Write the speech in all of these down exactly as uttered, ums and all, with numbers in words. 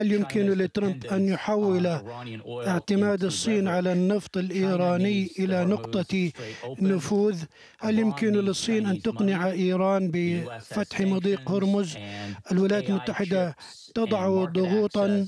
هل يمكن لترامب أن يحول اعتماد الصين على النفط الإيراني إلى نقطة نفوذ؟ هل يمكن للصين أن تقنع إيران بفتح مضيق هرمز؟ الولايات المتحدة تضع ضغوطا،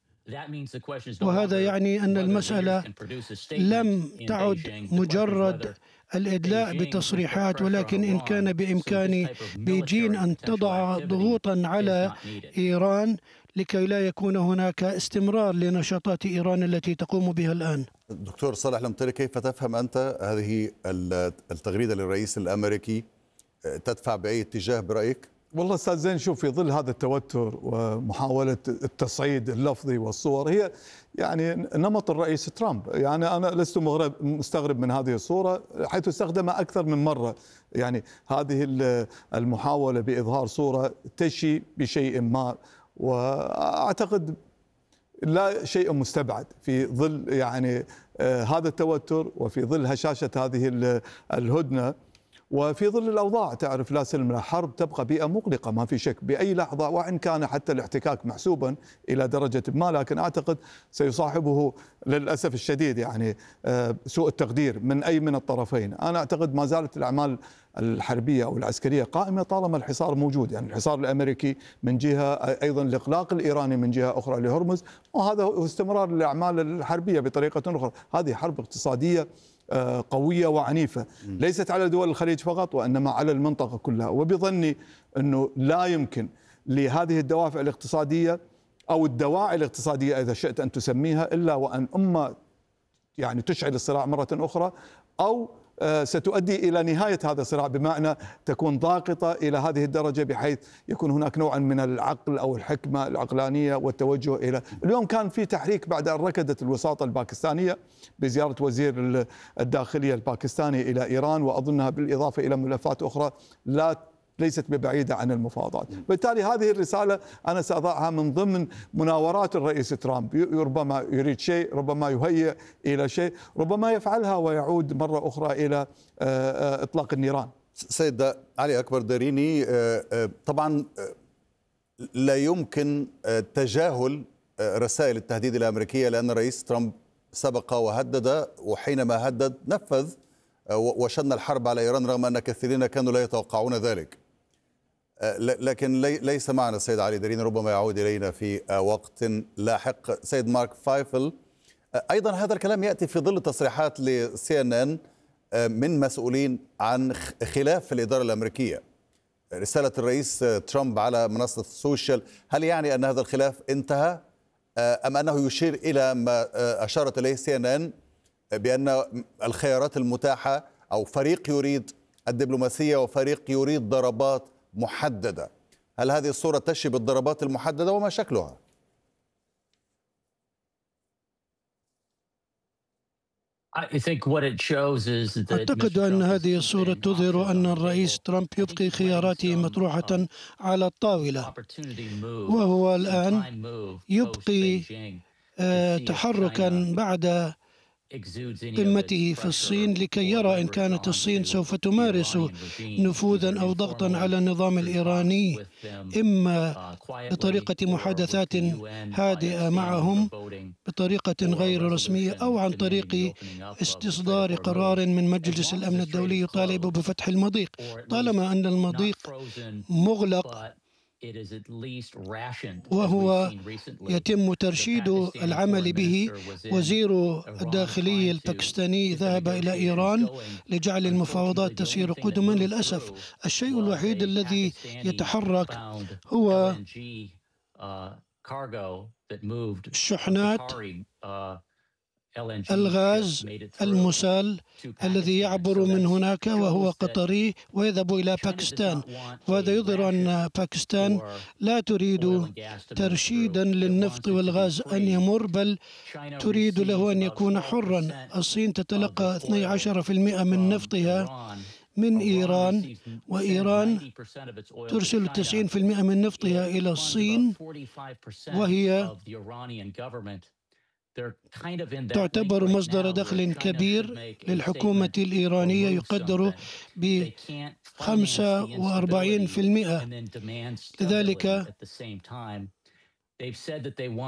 وهذا يعني أن المسألة لم تعد مجرد الإدلاء بتصريحات، ولكن إن كان بإمكان بيجين أن تضع ضغوطا على إيران لكي لا يكون هناك استمرار لنشاطات إيران التي تقوم بها الآن. دكتور صالح المطيري، كيف تفهم أنت هذه التغريدة للرئيس الأمريكي؟ تدفع بأي اتجاه برأيك؟ والله استاذ زين، شوف، في ظل هذا التوتر ومحاولة التصعيد اللفظي والصور، هي يعني نمط الرئيس ترامب. يعني أنا لست مستغرب من هذه الصورة، حيث استخدم أكثر من مرة يعني هذه المحاولة بإظهار صورة تشي بشيء ما، وأعتقد لا شيء مستبعد في ظل يعني هذا التوتر، وفي ظل هشاشة هذه الهدنة، وفي ظل الأوضاع. تعرف، لا سلم لا حرب، تبقى بيئة مقلقة ما في شك بأي لحظة، وإن كان حتى الاحتكاك محسوبا إلى درجة ما، لكن أعتقد سيصاحبه للأسف الشديد يعني سوء التقدير من أي من الطرفين. أنا أعتقد ما زالت الأعمال الحربية أو العسكرية قائمة طالما الحصار موجود، يعني الحصار الأمريكي من جهة، أيضا الإغلاق الإيراني من جهة أخرى لهرمز، وهذا هو استمرار الأعمال الحربية بطريقة أخرى. هذه حرب اقتصادية قوية وعنيفة، ليست على دول الخليج فقط وإنما على المنطقة كلها. وبظني أنه لا يمكن لهذه الدوافع الاقتصادية أو الدواعي الاقتصادية إذا شئت أن تسميها، إلا وأن أما يعني تشعل الصراع مرة أخرى، أو ستؤدي إلى نهاية هذا الصراع، بمعنى تكون ضاغطة إلى هذه الدرجة بحيث يكون هناك نوعا من العقل أو الحكمة العقلانية والتوجه إلى. اليوم كان في تحريك بعد أن ركدت الوساطة الباكستانية بزيارة وزير الداخلية الباكستاني إلى إيران، وأظنها بالإضافة إلى ملفات أخرى لا ليست ببعيدة عن المفاوضات. بالتالي هذه الرسالة أنا سأضعها من ضمن مناورات الرئيس ترامب، ربما يريد شيء، ربما يهيئ إلى شيء، ربما يفعلها ويعود مرة أخرى إلى إطلاق النيران. سيد علي أكبر داريني، طبعا لا يمكن تجاهل رسائل التهديد الأمريكية، لأن الرئيس ترامب سبق وهدد، وحينما هدد نفذ وشن الحرب على إيران، رغم أن كثيرين كانوا لا يتوقعون ذلك. لكن ليس معنا السيد علي داريني، ربما يعود إلينا في وقت لاحق. سيد مارك فايفل، أيضا هذا الكلام يأتي في ظل تصريحات لسي ان ان من مسؤولين عن خلاف الإدارة الأمريكية. رسالة الرئيس ترامب على منصة السوشيال، هل يعني أن هذا الخلاف انتهى أم أنه يشير إلى ما أشارت إليه سي ان ان بأن الخيارات المتاحة، أو فريق يريد الدبلوماسية وفريق يريد ضربات محددة؟ هل هذه الصورة تشي بالضربات المحددة وما شكلها؟ أعتقد أن هذه الصورة تظهر أن الرئيس ترامب يبقي خياراته مطروحة على الطاولة، وهو الآن يبقي تحركا بعد قمته في الصين لكي يرى إن كانت الصين سوف تمارس نفوذا أو ضغطا على النظام الإيراني، إما بطريقة محادثات هادئة معهم بطريقة غير رسمية، أو عن طريق استصدار قرار من مجلس الأمن الدولي يطالب بفتح المضيق. طالما أن المضيق مغلق وهو يتم ترشيد العمل به، وزير الداخلية الباكستاني ذهب إلى إيران لجعل المفاوضات تسير قدما. للأسف الشيء الوحيد الذي يتحرك هو شحنات الغاز المسال الذي يعبر من هناك، وهو قطري، ويذهب إلى باكستان. وهذا يظهر أن باكستان لا تريد ترشيدا للنفط والغاز أن يمر، بل تريد له أن يكون حرا. الصين تتلقى اثني عشر بالمئة من نفطها من إيران، وإيران ترسل تسعين بالمئة من نفطها إلى الصين، وهي تعتبر مصدر دخل كبير للحكومة الإيرانية يقدر ب خمسة وأربعين بالمئة. لذلك They've said that they want